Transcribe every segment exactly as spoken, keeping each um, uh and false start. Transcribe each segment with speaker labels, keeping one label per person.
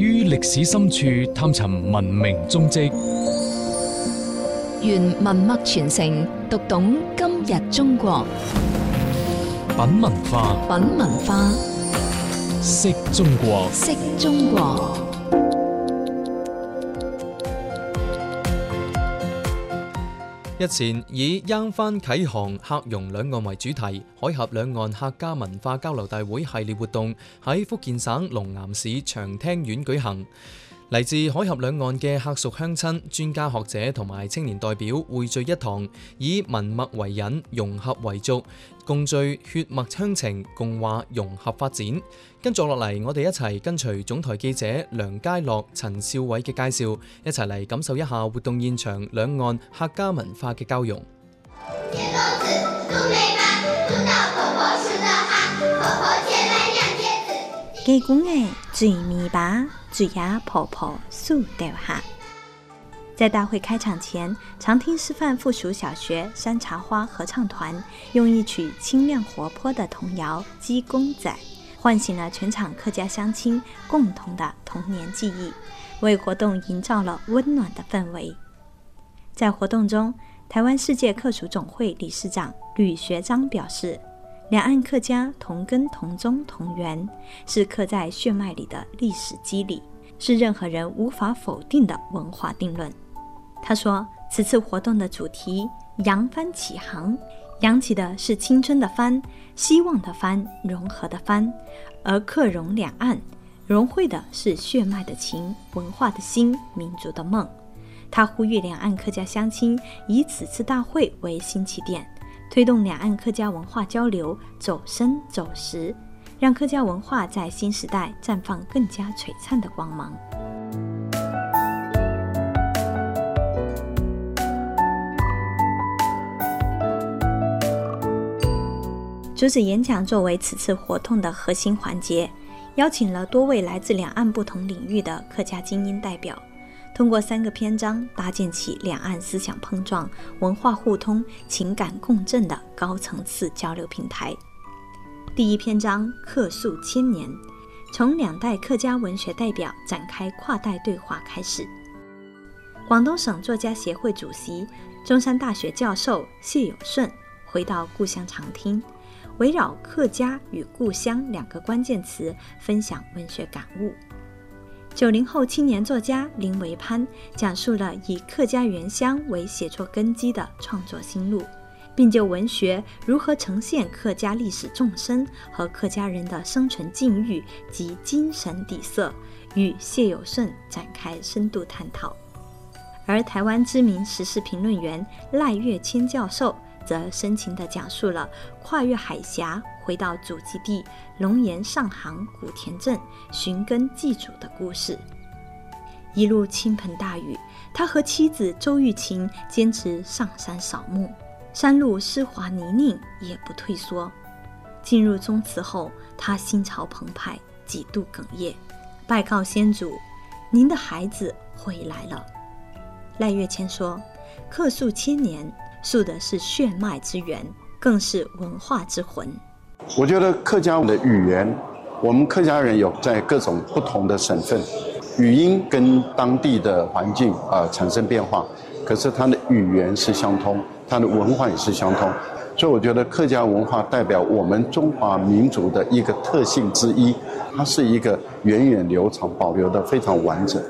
Speaker 1: 於歷史深處探尋文明蹤跡，
Speaker 2: 願文脈傳承，讀懂今日中國。
Speaker 1: 品文化，
Speaker 2: 品文化，
Speaker 1: 識中國，
Speaker 2: 識中國。
Speaker 3: 日前以揚帆啟航、客融兩岸為主題，海峽兩岸客家文化交流大會系列活動喺福建省龍岩市長汀縣舉行。嚟自海峽兩岸嘅客屬鄉親、專家學者同埋青年代表匯聚一堂，以文脈為引，融合為軸，共聚血脈鄉情，共話融合發展。跟住落嚟，我哋一齊跟隨總台記者梁佳樂、陳少偉嘅介紹，一齊嚟感受一下活動現場兩岸客家文化嘅交融。
Speaker 4: 基本嘅最尾巴，最也婆婆數掉下。在大會開場前，長汀師範附屬小學山茶花合唱團用一曲清亮活潑的童謠《雞公仔》，喚醒了全場客家鄉親共同的童年記憶，為活動營造了溫暖的氛圍。在活動中，台灣世界客屬總會理事長呂學章表示，兩岸客家同根同宗同源，是刻在血脈裡的歷史機理，是任何人無法否定的文化定論。他說，此次活動的主題揚帆啟航，揚起的是青春的帆，希望的帆，融合的帆，而客融兩岸，融匯的是血脈的情，文化的心，民族的夢。他呼籲兩岸客家鄉親以此次大會為新起點，推動兩岸客家文化交流走深走實，讓客家文化在新時代綻放更加璀璨的光芒。主旨演講作為此次活動的核心環節，邀請了多位來自兩岸不同領域的客家精英代表，通過三個篇章搭建起兩岸思想碰撞、文化互通、情感共振的高層次交流平台。第一篇章客訴千年，從兩代客家文學代表展開跨代對話開始。廣東省作家協會主席、中山大學教授謝有順回到故鄉長汀，圍繞客家與故鄉兩個關鍵詞分享文學感悟。九零後青年作家林維潘講述了以客家原鄉為寫作根基的創作心路，並就文學如何呈現客家歷史縱深和客家人的生存境遇及精神底色，與謝有順展開深度探討。而台灣知名時事評論員賴岳謙教授則深情地講述了跨越海峽回到祖籍地龍岩上杭古田鎮尋根祭祖的故事。一路傾盆大雨，他和妻子周玉琴堅持上山掃墓，山路濕滑泥濘也不退縮。進入宗祠後，他心潮澎湃，幾度哽咽，拜告先祖：“您的孩子回來了。”賴岳謙說：“客訴千年，訴的是血脈之源，更是文化之魂。”
Speaker 5: 我覺得客家的語言，我們客家人有在各種不同的省份，語音跟當地的環境啊、呃、產生變化，可是它的語言是相通，它的文化也是相通，所以我覺得客家文化代表我們中華民族的一個特性之一，它是一個源遠流長、保留得非常完整。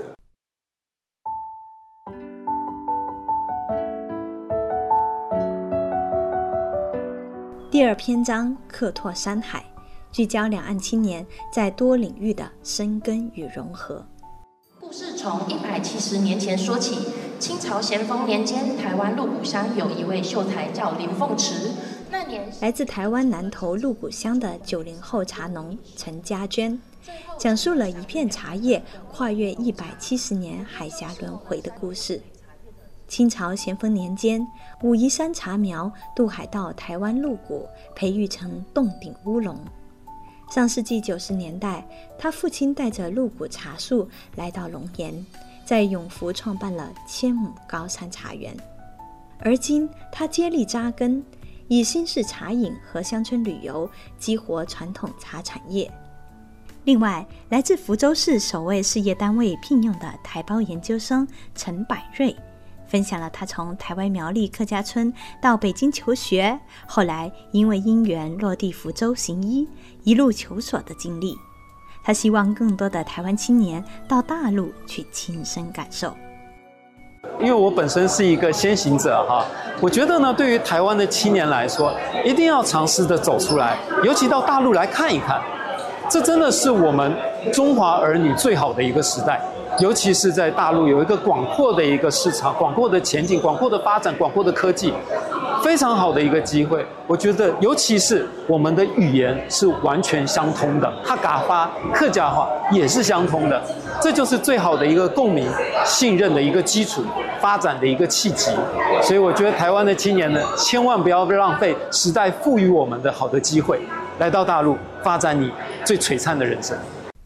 Speaker 4: 第二篇章客拓山海，聚焦兩岸青年在多領域的生根與融合。
Speaker 6: 故事從一百七十年前說起，清朝咸豐年間，台灣鹿谷鄉有一位秀才叫林鳳池。那年
Speaker 4: 來自台灣南投鹿谷鄉的九零後茶農陳家娟，講述了一片茶葉跨越一百七十年海峽輪迴的故事。清朝咸豐年間，武夷山茶苗渡海到台灣鹿谷，培育成凍頂烏龍。上世紀九十年代，他父親帶着鹿谷茶樹來到龍岩，在永福創辦了千畝高山茶園。而今，他接力扎根，以新式茶飲和鄉村旅遊激活傳統茶產業。 另外，来自福州市首位事业单位聘用的台胞研究生陈百瑞，分享了他从台湾苗栗客家村到北京求学，后来因为因缘落地福州行医，一路求索的经历。他希望更多的台湾青年到大陆去亲身感受。
Speaker 7: 因为我本身是一个先行者哈，我觉得呢，对于台湾的青年来说，一定要尝试的走出来，尤其到大陆来看一看。这真的是我们中华儿女最好的一个时代，尤其是在大陆有一个广阔的一个市场、广阔的前景、广阔的发展、广阔的科技，非常好的一个机会。我觉得，尤其是我们的语言是完全相通的，客家话、客家话也是相通的，这就是最好的一个共鸣、信任的一个基础、发展的一个契机。所以，我觉得台湾的青年呢，千万不要浪费时代赋予我们的好的机会，来到大陆发展你最璀璨的人生。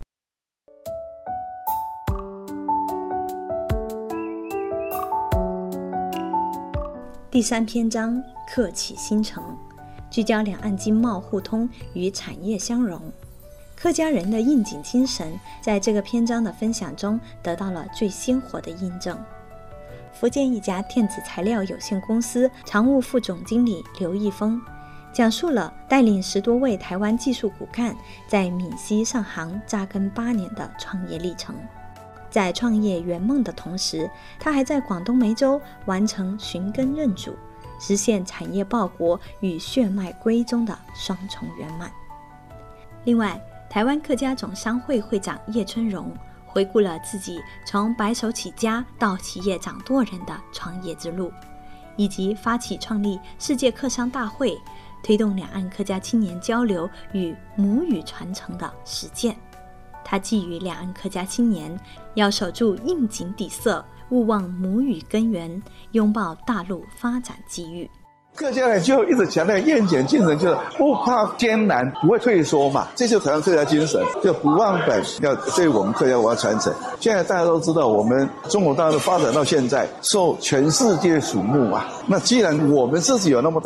Speaker 4: 第三篇章客起新城，聚焦两岸经贸互通与产业相融。客家人的应景精神在这个篇章的分享中得到了最鲜活的印证。福建一家电子材料有限公司常务副总经理刘义峰讲述了带领十多位台湾技术骨干在闽西上杭扎根八年的创业历程。在创业圆梦的同时，他还在广东梅州完成寻根认主，实现产业报国与血脉归宗的双重圆满。另外，台湾客家总商会会长叶春荣回顾了自己从白手起家到企业掌舵人的创业之路，以及发起创立世界客商大会，推动两岸客家青年交流与母语传承的实践。他寄予两岸客家青年要守住应景底色，勿忘母语根源，拥抱大陆发展机遇。
Speaker 8: 客家人就一直强调愿景精神，就是不怕艰难，不会退缩嘛，这就是台湾客家精神，就不忘本，要对我们客家文化传承。现在大家都知道，我们中国大陆发展到现在，受全世界瞩目啊。那既然我们自己有那么大